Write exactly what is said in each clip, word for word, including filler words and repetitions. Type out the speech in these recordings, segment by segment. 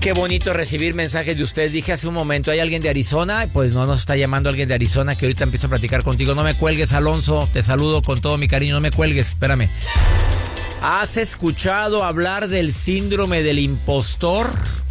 Qué bonito recibir mensajes de ustedes. Dije hace un momento, ¿hay alguien de Arizona? Pues no nos está llamando alguien de Arizona, que ahorita empiezo a platicar contigo. No me cuelgues, Alonso. Te saludo con todo mi cariño. No me cuelgues, espérame. ¿Has escuchado hablar del síndrome del impostor?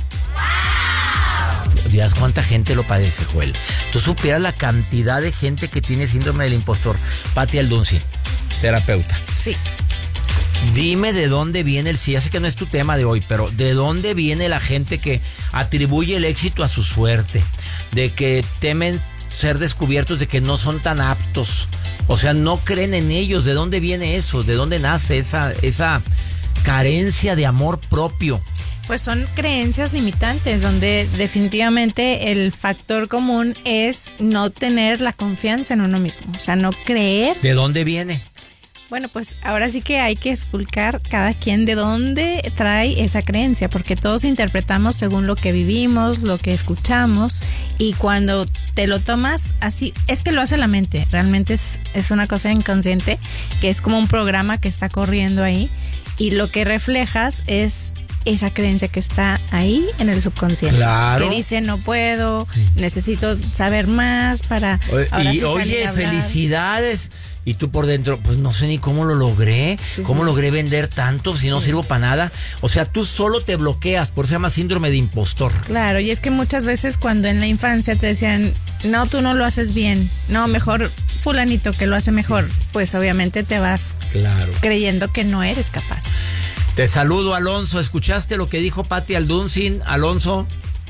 Dios, ¿cuánta gente lo padece, Joel? Tú supieras la cantidad de gente que tiene síndrome del impostor. Patti Aldunzi, terapeuta. Sí. Dime de dónde viene el sí, ya sé que no es tu tema de hoy, pero ¿de dónde viene la gente que atribuye el éxito a su suerte? De que temen ser descubiertos, de que no son tan aptos. O sea, no creen en ellos. ¿De dónde viene eso? ¿De dónde nace esa, esa carencia de amor propio? Pues son creencias limitantes, donde definitivamente el factor común es no tener la confianza en uno mismo. O sea, no creer. ¿De dónde viene? Bueno, pues ahora sí que hay que explicar cada quien de dónde trae esa creencia, porque todos interpretamos según lo que vivimos, lo que escuchamos, y cuando te lo tomas así, es que lo hace la mente, realmente es, es una cosa inconsciente, que es como un programa que está corriendo ahí, y lo que reflejas es esa creencia que está ahí en el subconsciente. Claro. Que dice, no puedo, necesito saber más para... Ahora y sí oye, felicidades. Y tú por dentro, pues no sé ni cómo lo logré, sí, cómo sí. logré vender tanto si no sí. sirvo para nada. O sea, tú solo te bloqueas, por eso se llama síndrome de impostor. Claro, y es que muchas veces cuando en la infancia te decían, no, tú no lo haces bien, no, mejor fulanito que lo hace mejor, sí. pues obviamente te vas claro. creyendo que no eres capaz. Te saludo, Alonso. ¿Escuchaste lo que dijo Patti Aldunzi, Alonso?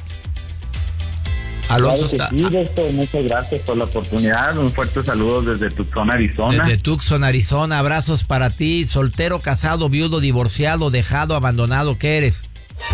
Alonso claro que está. Sí, doctor, muchas gracias por la oportunidad. Un fuerte saludo desde Tucson, Arizona. Desde Tucson, Arizona. Abrazos para ti. Soltero, casado, viudo, divorciado, dejado, abandonado. ¿Qué eres?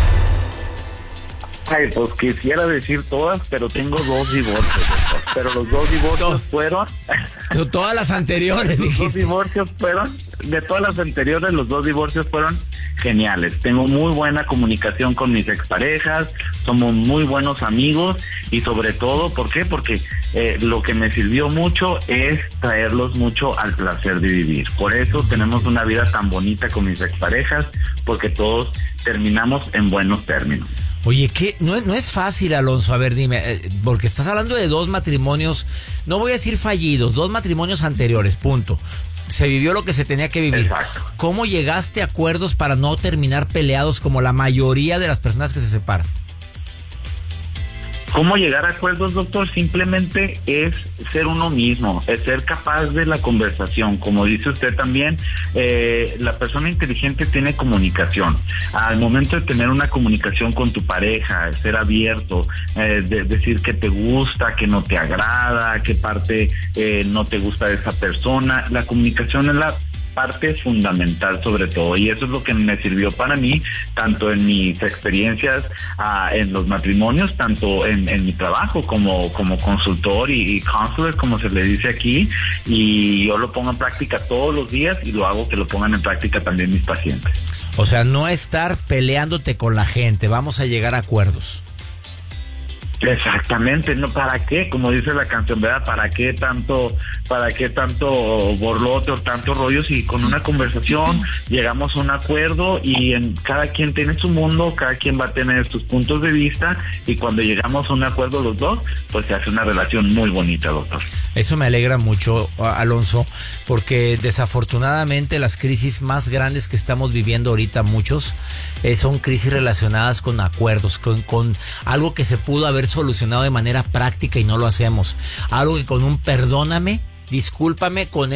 Ay, pues quisiera decir todas, pero tengo dos divorcios, doctor. Pero los dos divorcios Todo. fueron... Todas las anteriores, Los dijiste. dos divorcios fueron... De todas las anteriores, los dos divorcios fueron geniales. Tengo muy buena comunicación con mis exparejas, somos muy buenos amigos y sobre todo, ¿por qué? Porque eh, lo que me sirvió mucho es traerlos mucho al placer de vivir. Por eso tenemos una vida tan bonita con mis exparejas, porque todos terminamos en buenos términos. Oye, ¿qué? No, no es fácil, Alonso. A ver, dime, porque estás hablando de dos matrimonios, no voy a decir fallidos, dos matrimonios anteriores, punto. Se vivió lo que se tenía que vivir. Exacto. ¿Cómo llegaste a acuerdos para no terminar peleados como la mayoría de las personas que se separan? ¿Cómo llegar a acuerdos, doctor? Simplemente es ser uno mismo, es ser capaz de la conversación. Como dice usted también, eh, la persona inteligente tiene comunicación. Al momento de tener una comunicación con tu pareja, ser abierto, eh, de decir que te gusta, que no te agrada, qué parte eh, no te gusta de esa persona. La comunicación es la parte fundamental sobre todo, y eso es lo que me sirvió para mí, tanto en mis experiencias uh, en los matrimonios, tanto en, en mi trabajo como, como consultor y, y counselor, como se le dice aquí, y yo lo pongo en práctica todos los días y lo hago que lo pongan en práctica también mis pacientes. O sea, no estar peleándote con la gente, vamos a llegar a acuerdos. Exactamente, no, ¿para qué? Como dice la canción, ¿verdad? ¿Para qué tanto, para qué tanto borlote o tanto rollo si con una conversación llegamos a un acuerdo y en, cada quien tiene su mundo, cada quien va a tener sus puntos de vista y cuando llegamos a un acuerdo los dos, pues se hace una relación muy bonita, doctor. Eso me alegra mucho, Alonso, porque desafortunadamente las crisis más grandes que estamos viviendo ahorita muchos eh, son crisis relacionadas con acuerdos, con, con algo que se pudo haber solucionado de manera práctica y no lo hacemos. Algo que con un perdóname, discúlpame, con